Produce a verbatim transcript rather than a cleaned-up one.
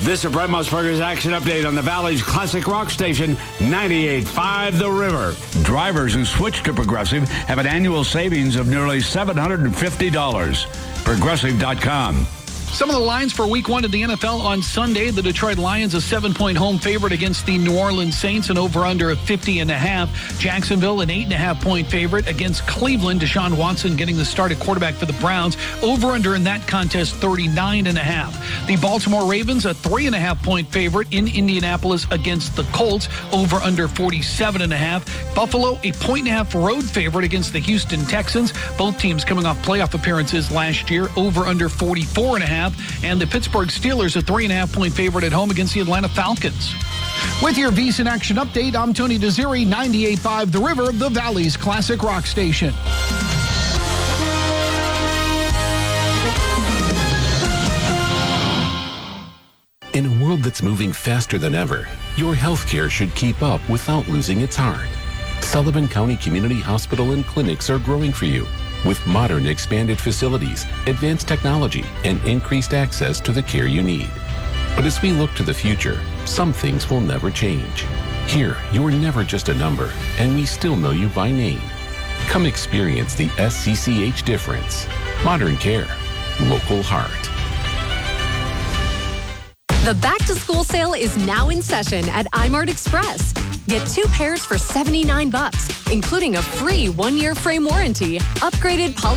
This is Brett Musburger's Action Update on the Valley's classic rock station, ninety-eight point five The River. Drivers who switch to Progressive have an annual savings of nearly seven hundred fifty dollars. Progressive dot com. Some of the lines for week one of the N F L on Sunday. The Detroit Lions a seven-point home favorite against the New Orleans Saints, and over-under of fifty and a half. Jacksonville an eight and a half point favorite against Cleveland. Deshaun Watson getting the start at quarterback for the Browns. Over-under in that contest thirty-nine and a half. The Baltimore Ravens a three and a half point favorite in Indianapolis against the Colts. Over-under forty-seven and a half. Buffalo a point and a half road favorite against the Houston Texans. Both teams coming off playoff appearances last year. Over-under forty-four and a half. And the Pittsburgh Steelers a three and a half point favorite at home against the Atlanta Falcons. With your VSiN Action Update, I'm Tony Desiri, ninety-eight point five The River, the Valley's classic rock station. In a world that's moving faster than ever, your healthcare should keep up without losing its heart. Sullivan County Community Hospital and clinics are growing for you with modern expanded facilities, advanced technology, and increased access to the care you need. But as we look to the future, some things will never change. Here, you're never just a number, and we still know you by name. Come experience the S C C H difference. Modern care. Local heart. The back-to-school sale is now in session at iMart Express. Get two pairs for seventy-nine bucks, including a free one-year frame warranty, upgraded poly